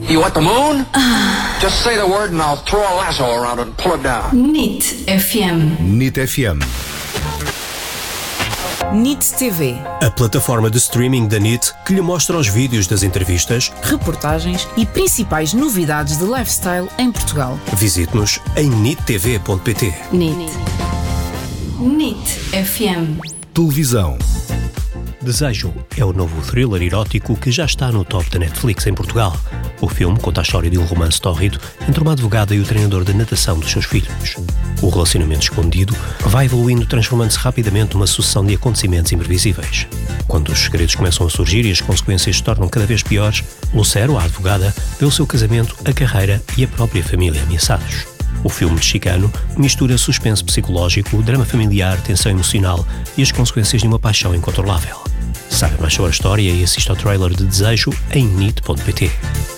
You want the moon? Just say the word and I'll throw a lasso around it and pull it down. NIT FM. NIT FM. NIT TV, a plataforma de streaming da NIT que lhe mostra os vídeos das entrevistas, reportagens e principais novidades de lifestyle em Portugal. Visite-nos em nittv.pt. NIT FM. Televisão. Desejo é o novo thriller erótico que já está no top da Netflix em Portugal. O filme conta a história de um romance tórrido entre uma advogada e o treinador de natação dos seus filhos. O relacionamento escondido vai evoluindo, transformando-se rapidamente numa sucessão de acontecimentos imprevisíveis. Quando os segredos começam a surgir e as consequências se tornam cada vez piores, Lucero, a advogada, vê o seu casamento, a carreira e a própria família ameaçados. O filme mexicano mistura suspense psicológico, drama familiar, tensão emocional e as consequências de uma paixão incontrolável. Saiba mais sobre a história e assista ao trailer de Desejo em nit.pt.